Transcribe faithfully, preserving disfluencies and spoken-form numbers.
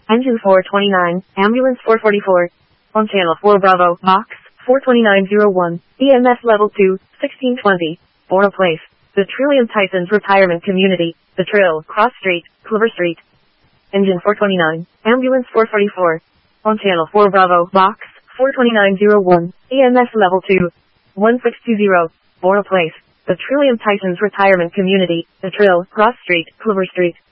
Engine four twenty-nine, Ambulance four forty-four. On Channel four Bravo, Box four twenty-nine oh one, E M S Level two, sixteen twenty. Borough Place. The Trillium Titans Retirement Community. The Trill, Cross Street, Clover Street. Engine four twenty-nine, Ambulance four forty-four. On Channel four Bravo, Box four twenty-nine oh one, E M S Level two, sixteen twenty. Borough Place. The Trillium Titans Retirement Community. The Trill, Cross Street, Clover Street.